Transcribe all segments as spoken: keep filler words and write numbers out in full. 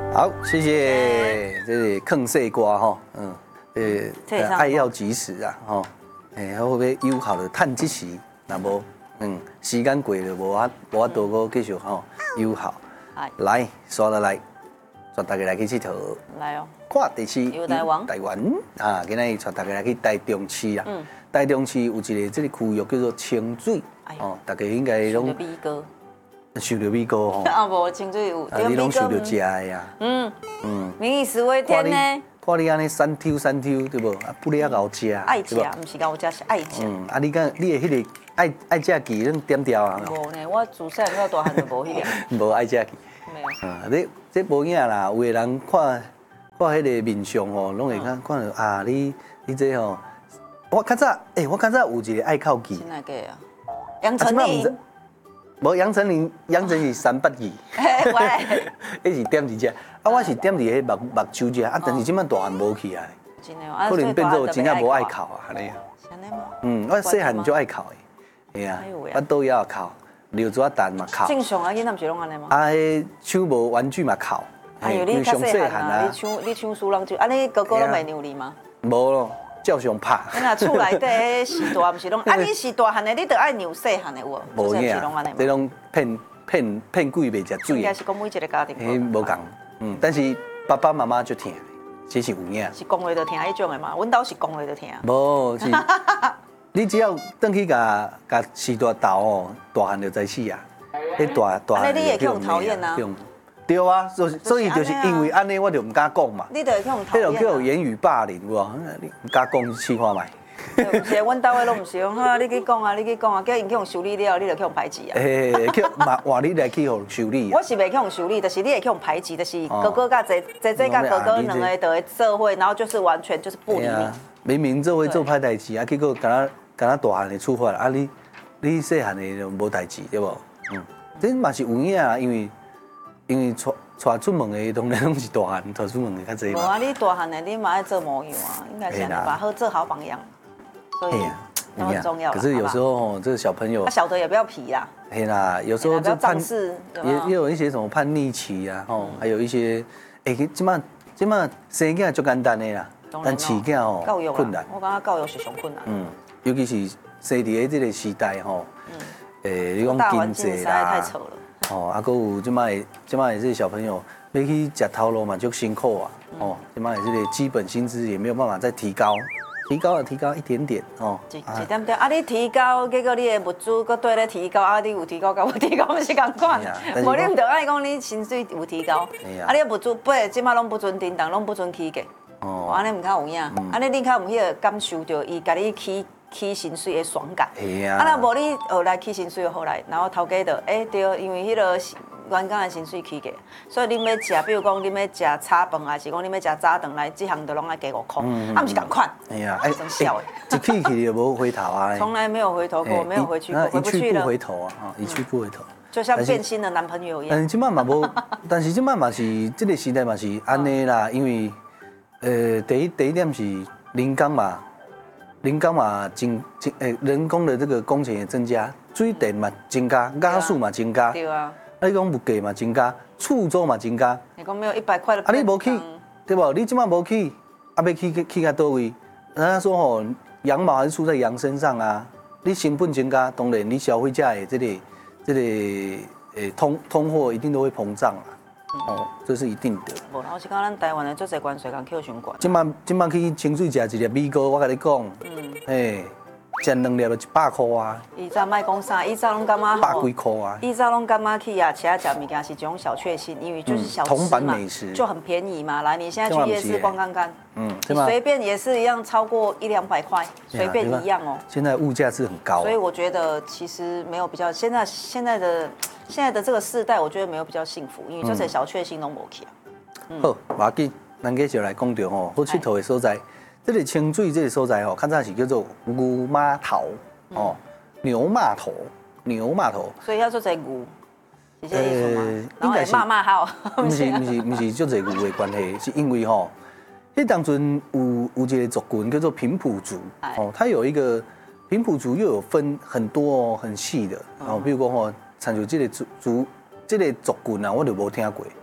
好，谢谢，这是坑细瓜哈，嗯，呃，爱要及时啊，吼，诶，好要友好的趁即时，若无，嗯，时间过了无法无法度个继续吼友好。来，刷落来，带大家来去佚佗。 来哦。 看第四， 台湾。 台湾啊，今日带大家来去台中市啦。嗯。台中市有一个这个区域叫做清水，哦，大家应该拢。 米糕。 受到米糕吼。 啊，无清水有。 啊，你拢受到食的呀。 嗯嗯。民以食为天呢。 看你安尼三抽三抽对无？啊，不哩啊熬食。 爱食，唔是熬食，是爱食。 嗯，啊，你讲你的迄个爱爱食鸡，恁点掉啊？ 无呢，我自细到大汉就无迄个。 无爱食鸡。 没有。 啊，你这无影啦，有的人看看迄个面相吼，拢会看看到啊，你你这吼，我较早诶，我较早有一个爱靠鸡。 真个啊？杨丞琳。 无杨丞琳，杨丞琳是三八二。 喂。 迄是点伫遮，啊，我是点伫迄目目睭遮，啊，但是即摆大汉无去啊。 真的哦。 可能变做真正无爱哭啊，安尼啊。 安尼吗？ 嗯，我细汉就爱哭的，吓啊，我倒也哭，尿纸蛋嘛哭。 正常啊，囡仔毋是拢安尼吗？ 啊，迄手无玩具嘛哭。 哎呦，你较细汉啊，你唱你唱苏人就，啊，你哥哥拢袂让你吗？ 无咯。照常拍。 你若厝内底迄时大，毋是拢啊？你是大汉的，你得爱让细汉的有无？ 无影，这拢骗骗骗鬼袂食水。 应该是讲每一个家庭。 迄无共，嗯，但是爸爸妈妈就听，这是有影。 是讲话就听迄种的嘛？阮兜是讲话就听。 无是，你只要转去甲甲时大斗哦，大汉就知死啊。迄大大汉。 你也去互讨厌啊？ 对啊，所所以就是因为安尼，我就唔敢讲嘛。 你就会去互讨厌。 迄就叫言语霸凌，有无？你唔敢讲试看卖。 唔是，阮兜的拢唔是讲，哈，你去讲啊，你去讲啊，叫因去互修理了，你就去互排挤啊。 诶，去嘛换你来去互修理。 我是袂去互修理，但是你会去互排挤，就是哥哥甲姐姐姐甲哥哥两个就会做伙，然后就是完全就是不理你。 明明做伙做歹代志啊，结果敢若敢若大汉的处罚啊，你你细汉的就无代志对无？嗯，这嘛是有影啊，因为因为带带出门的当然拢是大汉，带出门的较济嘛。 无啊，你大汉的你嘛爱做模样啊，应该是安尼吧，好做好榜样。所以都很重要。 可是有时候这个小朋友， 他小的也不要皮啦。 嘿啦，有时候就叛，也也有一些什么叛逆期啊，哦，还有一些，哎，即马即马生囝就简单的啦，但饲囝哦困难。 我感觉教育是上困难。 嗯，尤其是生伫这个时代吼，诶，你讲经济啦，哦，啊，搁有即马即马这些小朋友要去食头路嘛，就辛苦啊，哦，即马这个基本薪资也没有办法再提高。提高了，提高一点点哦， 一一点点啊！你提高，结果你的物资搁对咧提高，啊，你有提高甲无提高，毋是共款。无你毋着爱讲你薪水有提高，啊，你的物资八即马拢不准叮当，拢不准起价，哦，安尼毋较有影。安尼你较有迄个感受到伊甲你起起薪水的爽感。啊，啊，若无你后来起薪水后来，然后头家就哎对，因为迄个。员工的薪水起价，所以你要食，比如讲你要食炒饭，还是讲你要食早顿来，这项都拢爱加五块，啊，毋是共款。 哎呀，哎，笑的，一起去就无回头啊。 从来没有回头过，没有回去过，回不去了。 一去不回头啊，哈，一去不回头。 就像变心的男朋友一样。 但是即摆嘛无，但是即摆嘛是这个时代嘛是安尼啦，因为呃，第一第一点是人工嘛，人工嘛增增诶，人工的这个工钱也增加，水电嘛增加，加速嘛增加。 对啊。 啊！你讲物价嘛增加，厝租嘛增加。 你讲没有一百块的。 啊！你无去，对不？你即摆无去，啊，要去去到倒位？人家说吼，羊毛还是出在羊身上啊。你成本增加，当然你消费者的这个这个诶通通货一定都会膨胀啊。哦，这是一定的。 无，我是讲咱台湾的做侪关税，讲扣上关。 即摆即摆去清水食一粒米糕，我甲你讲，嗯，诶。食两粒就一百块啊！ 以前卖讲啥，以前拢感觉百几块啊！ 以前拢感觉去夜市食物件是一种小确幸，因为就是小吃嘛， 铜板美食就很便宜嘛。来，你现在去夜市逛看看， 嗯， 随便也是一样，超过一两百块，随便一样哦。 现在物价是很高， 所以我觉得其实没有比较。现在现在的现在的这个世代，我觉得没有比较幸福，因为这些小确幸都无去啊。 好，无要紧，咱继续来讲到吼，好佚佗的所在。这个清水这个所在吼，较早是叫做牛码头哦，牛码头，牛码头。 所以要做这牛，是这意思吗？应该是骂骂号。 不是不是不是，就这牛的关系，是因为吼，迄当阵有有一个族群叫做平埔族哦，它有一个平埔族又有分很多很细的哦，比如讲吼，参像这个族族这个族群啊，我就无听过。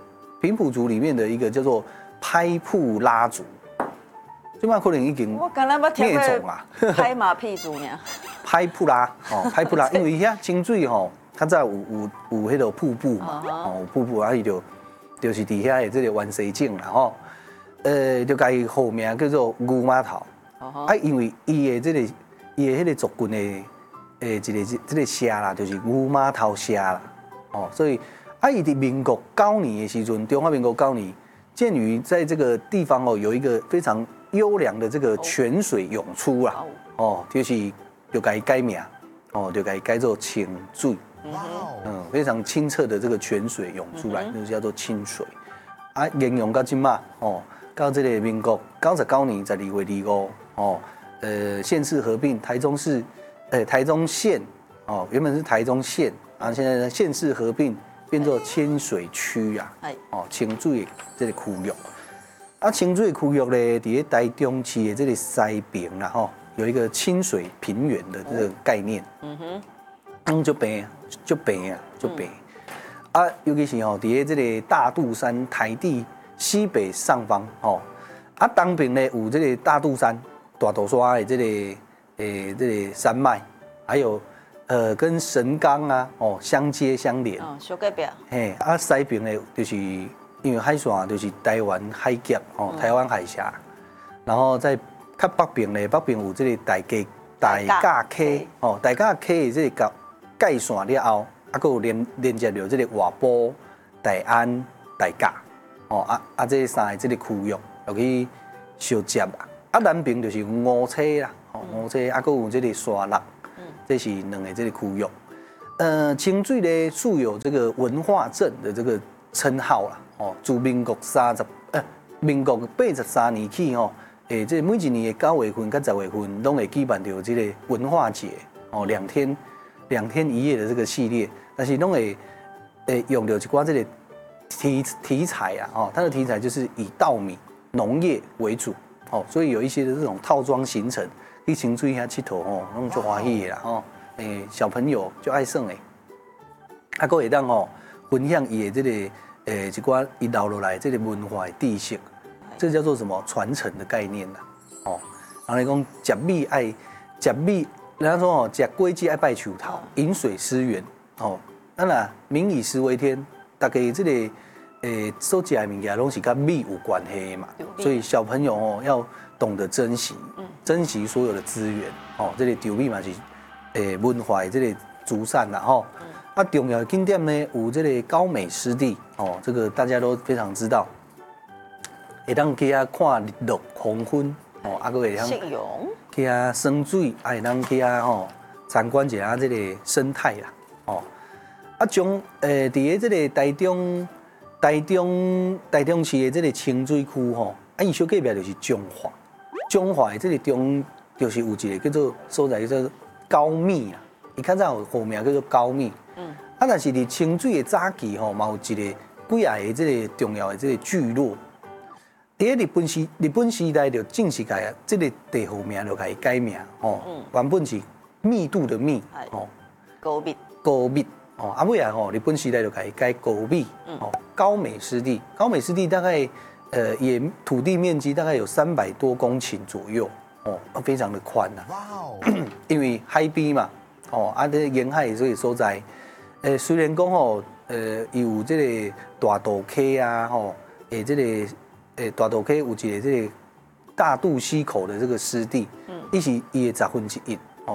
平埔族里面的一个叫做拍铺拉族，这嘛可能已经灭种啊。 拍马屁族呢？ 拍铺拉哦，拍铺拉，因为遐清水吼，它在有有有迄个瀑布嘛，哦瀑布啊，伊就就是底下的这个湾西景啦吼，呃，就甲伊号名叫做牛码头。啊，因为伊的这个伊的迄个族群的诶一个这个社啦，就是牛码头社啦，哦，所以啊，伊伫民国九年的时阵，中华民国九年，鉴于在这个地方哦有一个非常优良的这个泉水涌出啦，哦，就是就改改名，哦，就改改做清水，嗯，非常清澈的这个泉水涌出来，就是叫做清水。啊，沿用到今嘛，哦，到这个民国九十九年十二月二五，哦，呃，县市合并，台中市，呃，台中县，哦，原本是台中县，啊，现在呢县市合并变作清水区啊，哦，清水这个区域。啊，清水区域咧，伫个台中市的这个西边啦，吼，有一个清水平原的这个概念。嗯哼，嗯，就平，就平啊，就平。啊，尤其是吼，伫个这个大肚山台地西北上方，吼，啊，东边咧有这个大肚山、大肚山的这个诶这个山脉，还有呃跟神冈啊，哦相接相连。哦， 小隔壁。 嘿，啊，西边咧就是。因为海线就是台湾海峡哦，台湾海峡，然后在较北边咧，北边有这个大家大架溪哦，大架溪的这个界线了后，啊，佫有连连接着这个外埔、大安、大甲哦，啊啊，这三个这个区域落去相接啦。啊，南边就是五车啦，哦，五车啊，佫有这个沙落，这是两个这个区域。呃，清水咧素有这个文化镇的这个称号啦。哦，自民国三十呃，民国八十三年起吼，诶，这每一年的九月份跟十月份，拢会举办着这个文化节哦，两天两天一夜的这个系列，但是拢会诶用到一寡这个题题材啊，哦，它的题材就是以稻米农业为主，哦，所以有一些的这种套装行程，去清水遐佚佗哦，拢足欢喜的啦，哦，诶，小朋友就爱耍诶，啊，佫会当哦分享伊的这个。诶，一寡遗留落来这个文化的地性，这叫做什么传承的概念啦？哦，人来讲食米爱食米，人家说哦，食粿鸡爱拜树头，饮水思源。哦，那啦，民以食为天，大家这个诶所食的物件拢是跟米有关系嘛，所以小朋友哦要懂得珍惜，珍惜所有的资源。哦，这个丢米嘛是诶文化的这个祖产啦，吼。啊，重要的景点呢，有这个高美湿地哦，这个大家都非常知道。会当去遐看日落黄昏哦，啊，佫会当去遐耍水，啊，会当去遐吼参观一下这个生态啦，哦。啊，从诶，伫个这个台中、台中、台中市的这个清水区吼，啊，伊小隔壁就是中华，中华的这个中就是有一个叫做所在叫做高密啦，伊较早有号名叫做高密。嗯，啊，但是伫清水的早期吼，嘛有一个几啊个这个重要的这个聚落。伫个日本时日本时代就正式改这个地号名就改改名吼，原本是密度的密吼， 高密高密哦，啊尾啊吼，日本时代就改改高密哦，高美湿地，高美湿地大概呃也土地面积大概有三百多公顷左右哦，非常的宽呐。哇哦，因为海边嘛，哦，啊这沿海所以所在。诶，虽然讲吼，呃，有这个大肚溪啊，吼，诶，这个诶大肚溪有一个这个大肚溪口的这个湿地，嗯，伊是伊的十分之一，